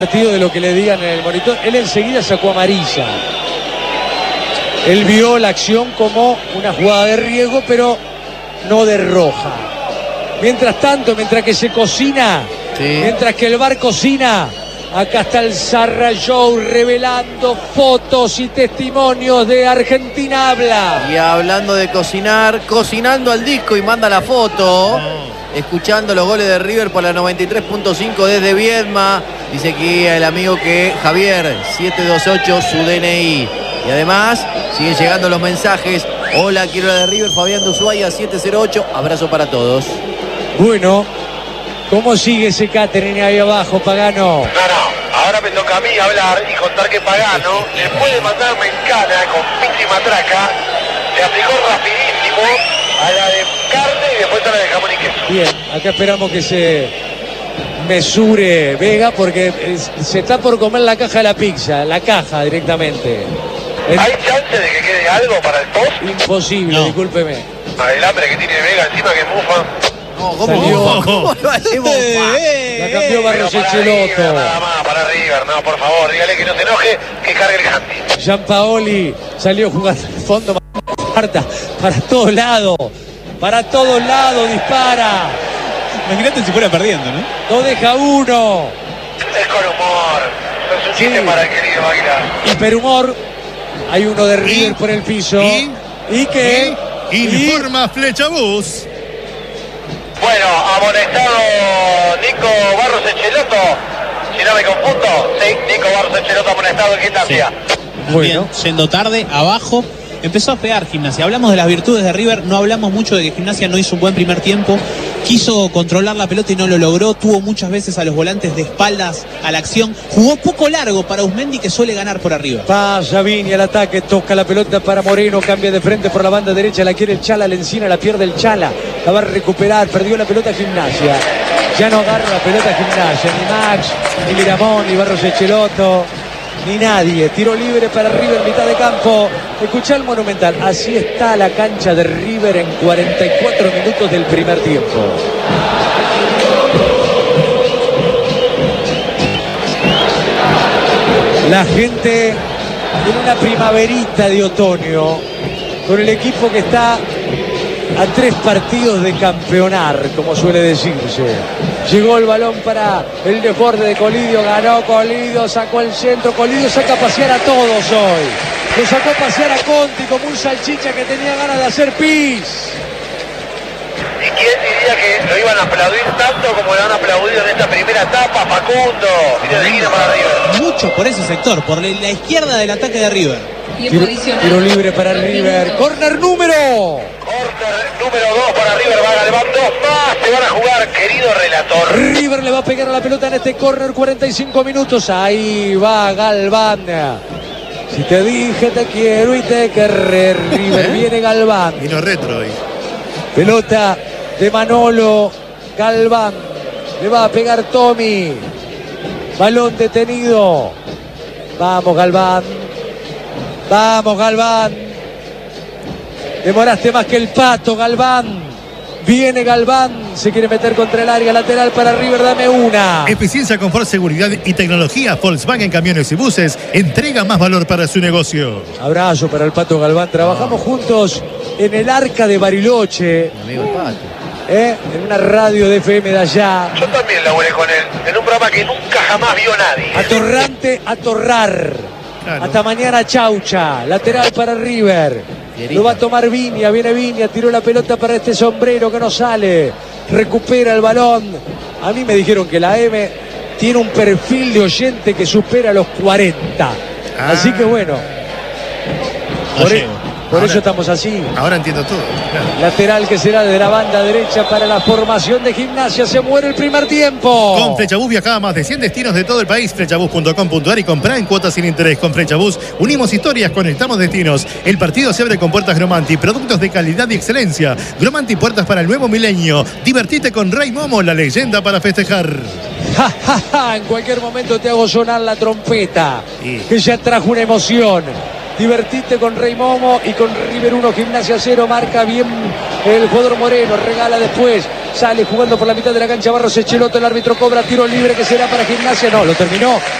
partido de lo que le digan en el monitor. Él enseguida sacó amarilla. Él vio la acción como una jugada de riesgo, pero no de roja. Mientras tanto, mientras que se cocina, mientras que el bar cocina, acá está el Zarra Show revelando fotos y testimonios de Argentina Habla. Y hablando de cocinar, cocinando al disco y manda la foto. Escuchando los goles de River por la 93.5 desde Viedma. Dice aquí el amigo que Javier 728 su DNI. Y además siguen llegando los mensajes. Hola, quiero la de River, Fabián de Ushuaia 708. Abrazo para todos. Bueno, ¿cómo sigue ese catering ahí abajo, Pagano? No, ahora me toca a mí hablar y contar que Pagano, después de mandarme en cana con pinche y matraca, le aplicó rapidísimo a la de carne y después a la de jamón y queso. Bien, acá esperamos que se mesure Vega porque se está por comer la caja de la pizza, la caja directamente. ¿Hay chance de que quede algo para el post? Imposible, no. Discúlpeme. El hambre que tiene Vega encima que mufa. No, ¿cómo lo hacemos? La cambió Barros Echeloto. Nada más, para River, no, por favor, dígale que no se enoje, que cargue el handy. Gianpaoli salió jugando al fondo, para todos lados. Para todos lados dispara. Imagínate si fuera perdiendo, ¿no? No deja uno. Es con humor. Es un chiste para el querido Aguilar. Hiperhumor. Hay uno de River por el piso. Informa Flechabús. Bueno, amonestado Nico Barros Echeloto. Si no me confundo. Sí, Nico Barros Echeloto amonestado en Gimnasia. Sí. Bueno. Bien, yendo tarde, abajo. Empezó a pegar Gimnasia. Hablamos de las virtudes de River, no hablamos mucho de que Gimnasia no hizo un buen primer tiempo. Quiso controlar la pelota y no lo logró. Tuvo muchas veces a los volantes de espaldas a la acción. Jugó poco largo para Usmendi, que suele ganar por arriba. Pasa Vini al ataque, toca la pelota para Moreno, cambia de frente por la banda derecha, la quiere el Chala, la encina, la pierde el Chala. La va a recuperar, perdió la pelota Gimnasia. Ya no agarra la pelota Gimnasia, ni Max, ni Miramón, ni Barros Echeloto. Ni nadie, tiro libre para River, mitad de campo. Escuchá el Monumental, así está la cancha de River en 44 minutos del primer tiempo. La gente en una primaverita de otoño, con el equipo que está a 3 partidos de campeonar, como suele decirse. Llegó el balón para el desborde de Colidio, ganó Colidio, sacó el centro, Colidio saca a pasear a todos hoy. Lo sacó a pasear a Conti como un salchicha que tenía ganas de hacer pis. ¿Y quién diría que lo iban a aplaudir tanto como lo han aplaudido en esta primera etapa, Facundo? Mira de esquina para River. Mucho por ese sector, por la izquierda del ataque de River. Tiro libre para River. Corner número 2 para River. Va Galván, 2 más. Se van a jugar, querido relator. River le va a pegar a la pelota en este corner. 45 minutos. Ahí va Galván. Si te dije te quiero y te querré. River viene Galván. Vino retro hoy. Pelota de Manolo. Galván. Le va a pegar Tommy. Balón detenido. Vamos Galván. Vamos, Galván. Demoraste más que el pato, Galván. Viene Galván. Se quiere meter contra el área lateral para River. Dame una. Eficiencia, confort, seguridad y tecnología. Volkswagen Camiones y Buses entrega más valor para su negocio. Abrazo para el pato Galván. Trabajamos juntos en el Arca de Bariloche. Amigo el pato. En una radio de FM de allá. Yo también laburé con él. En un programa que nunca jamás vio nadie. Atorrante a torrar. Claro. Hasta mañana, Chaucha. Lateral para River. Lo va a tomar Viña. Viene Viña. Tiró la pelota para este sombrero que no sale. Recupera el balón. A mí me dijeron que la M tiene un perfil de oyente que supera los 40. Así que bueno. Por eso estamos así. Ahora entiendo todo. Claro. Lateral que será de la banda derecha para la formación de Gimnasia. Se muere el primer tiempo. Con Flechabús viaja a más de 100 destinos de todo el país. Flechabús.com.ar y comprá en cuotas sin interés. Con Flechabús unimos historias, conectamos destinos. El partido se abre con puertas Gromanti. Productos de calidad y excelencia. Gromanti, puertas para el nuevo milenio. Divertite con Rey Momo, la leyenda para festejar. Ja, ja, ja. En cualquier momento te hago sonar la trompeta. Que ya trajo una emoción. Divertite con Rey Momo y con River 1, Gimnasia 0. Marca bien el jugador Moreno. Regala después Sale jugando por la mitad de la cancha Barros Echeloto. El árbitro cobra tiro libre que será para Gimnasia. No, lo terminó